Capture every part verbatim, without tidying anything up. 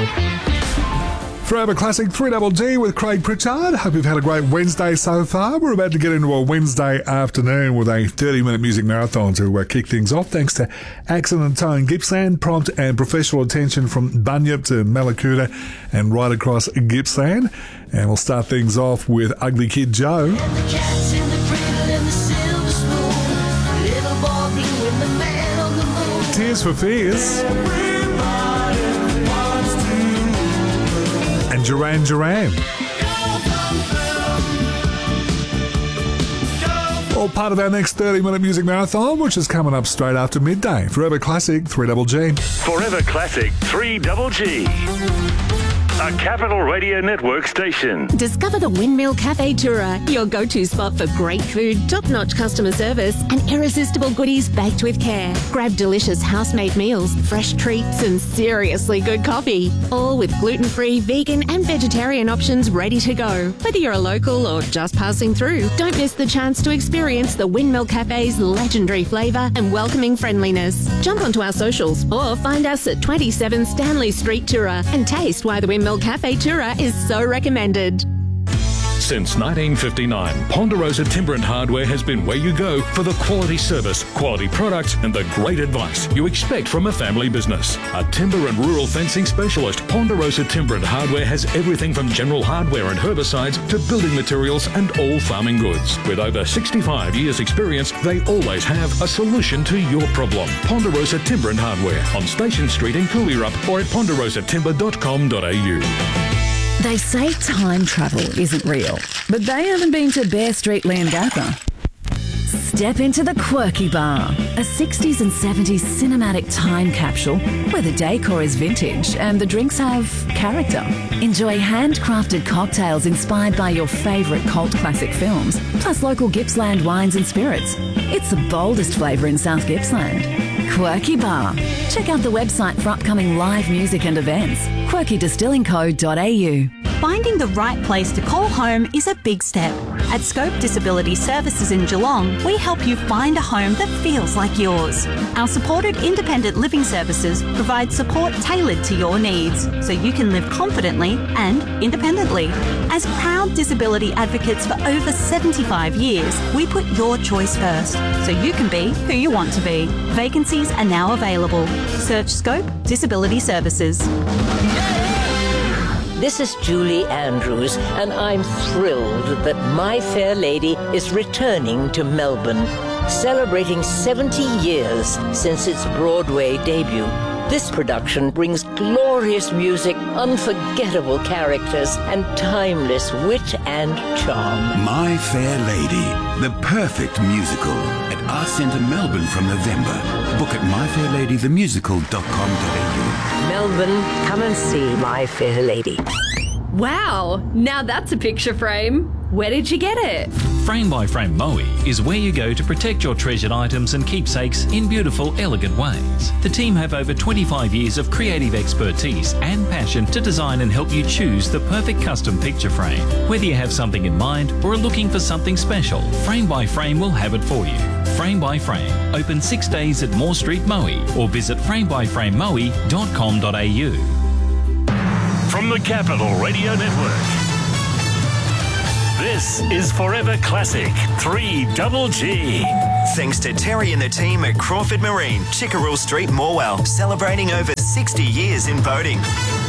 Forever Classic three Double G with Craig Pritchard. Hope you've had a great Wednesday so far. We're about to get into a Wednesday afternoon with a thirty-minute music marathon to uh, kick things off. Thanks to Accent and Tone Gippsland, prompt and professional attention from Bunyip to Mallacoota and right across Gippsland. And we'll start things off with Ugly Kid Joe. And the cat's in the cradle and the silver spoon. Little boy blue and the man on the moon. Tears for Fears. And Duran Duran. All part of our next thirty-minute music marathon, which is coming up straight after midday. Forever Classic three Double G. Forever Classic three Double G. A Capital Radio Network station. Discover the Windmill Cafe Tura, your go-to spot for great food, top-notch customer service, and irresistible goodies baked with care. Grab delicious house-made meals, fresh treats, and seriously good coffee. All with gluten-free, vegan, and vegetarian options ready to go. Whether you're a local or just passing through, don't miss the chance to experience the Windmill Cafe's legendary flavour and welcoming friendliness. Jump onto our socials or find us at twenty-seven Stanley Street Tura and taste why the Windmill Cafe Tura is so recommended. Since nineteen fifty-nine, Ponderosa Timber and Hardware has been where you go for the quality service, quality products, and the great advice you expect from a family business. A timber and rural fencing specialist, Ponderosa Timber and Hardware has everything from general hardware and herbicides to building materials and all farming goods. With over sixty-five years experience, they always have a solution to your problem. Ponderosa Timber and Hardware on Station Street in Cooleyrup or at ponderosa timber dot com dot a u. They say time travel isn't real, but they haven't been to Bear Street Leongatha. Step into the Quirky Bar, a sixties and seventies cinematic time capsule where the decor is vintage and the drinks have character. Enjoy handcrafted cocktails inspired by your favourite cult classic films, plus local Gippsland wines and spirits. It's the boldest flavour in South Gippsland. Quirky Bar. Check out the website for upcoming live music and events. quirky distilling co dot a u. Finding the right place to call home is a big step. At Scope Disability Services in Geelong, we help you find a home that feels like yours. Our supported independent living services provide support tailored to your needs so you can live confidently and independently. As proud disability advocates for over seventy-five years, we put your choice first so you can be who you want to be. Vacancies are now available. Search Scope Disability Services. This is Julie Andrews, and I'm thrilled that My Fair Lady is returning to Melbourne, celebrating seventy years since its Broadway debut. This production brings glorious music, unforgettable characters, and timeless wit and charm. My Fair Lady, the perfect musical at Arts Centre Melbourne from November. Book at my fair lady the musical dot com dot a u. Melbourne, come and see My Fair Lady. Wow, now that's a picture frame. Where did you get it? Frame by Frame Moe is where you go to protect your treasured items and keepsakes in beautiful, elegant ways. The team have over twenty-five years of creative expertise and passion to design and help you choose the perfect custom picture frame. Whether you have something in mind or are looking for something special, Frame by Frame will have it for you. Frame by Frame, open six days at Moore Street, Moe, or visit frame by frame moe dot com dot a u. From the Capital Radio Network, this is Forever Classic three Double G. Thanks to Terry and the team at Crawford Marine, Chickerell Street, Morwell, celebrating over sixty years in boating.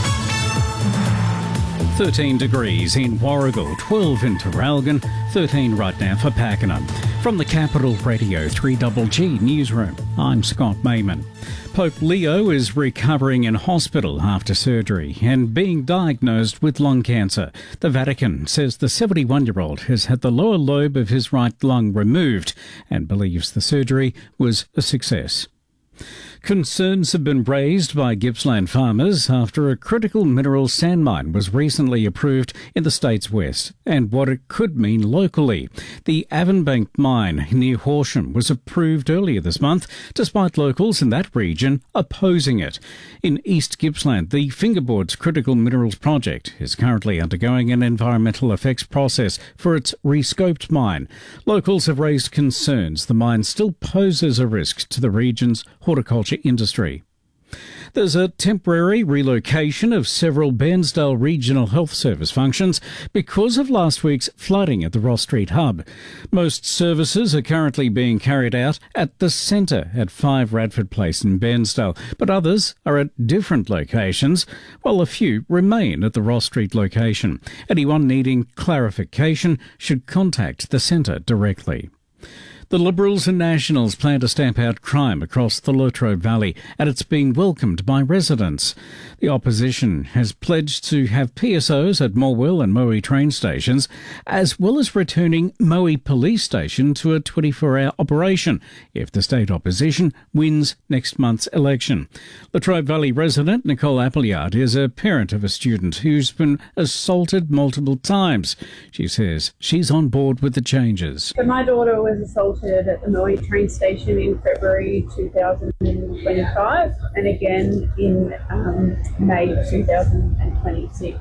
thirteen degrees in Warragul, twelve in Terralgan, thirteen right now for Pakenham. From the Capital Radio three Double G newsroom, I'm Scott Mayman. Pope Leo is recovering in hospital after surgery and being diagnosed with lung cancer. The Vatican says the seventy-one-year-old has had the lower lobe of his right lung removed and believes the surgery was a success. Concerns have been raised by Gippsland farmers after a critical mineral sand mine was recently approved in the state's west and what it could mean locally. The Avonbank mine near Horsham was approved earlier this month, despite locals in that region opposing it. In East Gippsland, the Fingerboards Critical Minerals Project is currently undergoing an environmental effects process for its rescoped mine. Locals have raised concerns the mine still poses a risk to the region's horticulture industry. There's a temporary relocation of several Bairnsdale Regional Health Service functions because of last week's flooding at the Ross Street Hub. Most services are currently being carried out at the centre at five Radford Place in Bairnsdale, but others are at different locations, while a few remain at the Ross Street location. Anyone needing clarification should contact the centre directly. The Liberals and Nationals plan to stamp out crime across the Latrobe Valley, and it's being welcomed by residents. The opposition has pledged to have P S Os at Morwell and Moe train stations, as well as returning Moe Police Station to a twenty-four hour operation if the state opposition wins next month's election. Latrobe Valley resident Nicole Appleyard is a parent of a student who's been assaulted multiple times. She says she's on board with the changes. So my daughter was assaulted at the Moe train station in February two thousand twenty-five and again in um, May two thousand twenty-six.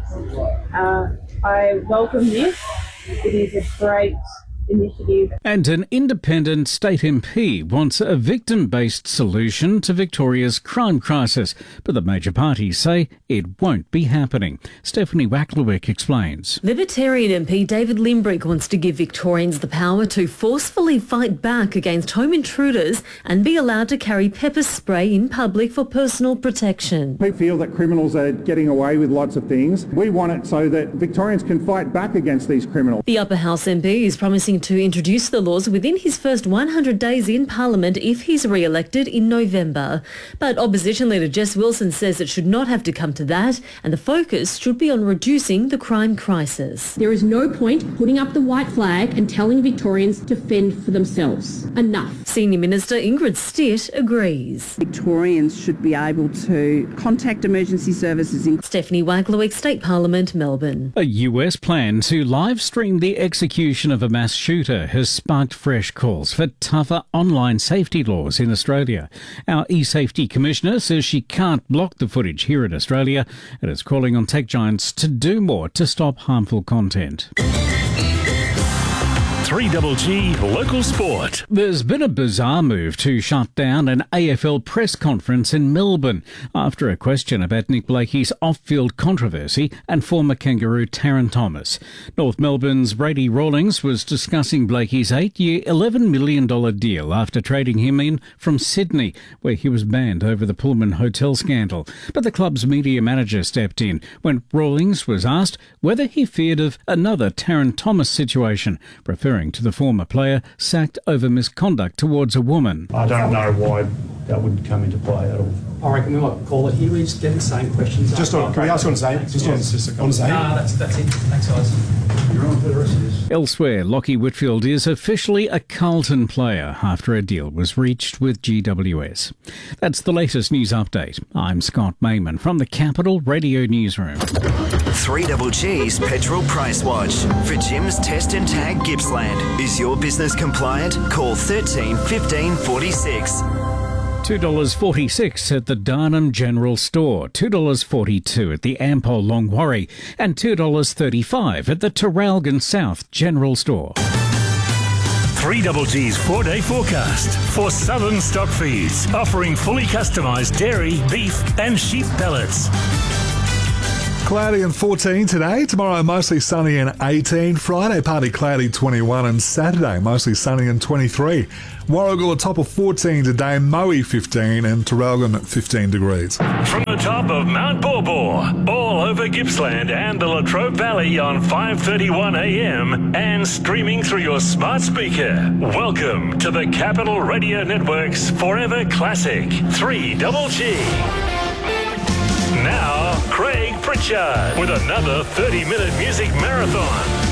Uh, I welcome this. It is a great initiative. And an independent state M P wants a victim-based solution to Victoria's crime crisis, but the major parties say it won't be happening. Stephanie Wacklewick explains. Libertarian M P David Limbrick wants to give Victorians the power to forcefully fight back against home intruders and be allowed to carry pepper spray in public for personal protection. We feel that criminals are getting away with lots of things. We want it so that Victorians can fight back against these criminals. The Upper House M P is promising to introduce the laws within his first one hundred days in Parliament if he's re-elected in November. But opposition leader Jess Wilson says it should not have to come to that, and the focus should be on reducing the crime crisis. There is no point putting up the white flag and telling Victorians to fend for themselves. Enough. Senior Minister Ingrid Stitt agrees. Victorians should be able to contact emergency services. In- Stephanie Wacklewick, State Parliament, Melbourne. A U S plan to live stream the execution of a mass shooter has sparked fresh calls for tougher online safety laws in Australia. Our e-safety commissioner says she can't block the footage here in Australia and is calling on tech giants to do more to stop harmful content. three G G Local Sport. There's been a bizarre move to shut down an A F L press conference in Melbourne after a question about Nick Blakey's off-field controversy and former Kangaroo Taron Thomas. North Melbourne's Brady Rawlings was discussing Blakey's eight-year, eleven million dollars deal after trading him in from Sydney, where he was banned over the Pullman hotel scandal. But the club's media manager stepped in when Rawlings was asked whether he feared of another Taron Thomas situation, referring to the former player sacked over misconduct towards a woman. I don't know why that would come into play at all. I reckon we might call it here. We just get the same questions. Just on, can we ask on Zane? Just on, just on Zane? Nah, that's, that's it. Thanks, guys. You're on for the rest of this. Elsewhere, Lockie Whitfield is officially a Carlton player after a deal was reached with G W S. That's the latest news update. I'm Scott Mayman from the Capital Radio Newsroom. three G G's Petrol Price Watch. For Jim's Test and Tag Gippsland. Is your business compliant? Call thirteen fifteen forty-six. two dollars forty-six at the Darnham General Store, two dollars forty-two at the Ampol Longwarry, and two dollars thirty-five at the Terralgan South General Store. three G G's four-day forecast for Southern Stock Feeds, offering fully customised dairy, beef and sheep pellets. Cloudy and fourteen today. Tomorrow mostly sunny and eighteen. Friday partly cloudy twenty-one and Saturday mostly sunny and twenty-three. Warragul a top of fourteen today. Moe fifteen and Terralgan at fifteen degrees. From the top of Mount Borbor, all over Gippsland and the Latrobe Valley on five thirty-one a m and streaming through your smart speaker. Welcome to the Capital Radio Network's Forever Classic three G G. Now, Craig Pritchard with another thirty minute music marathon.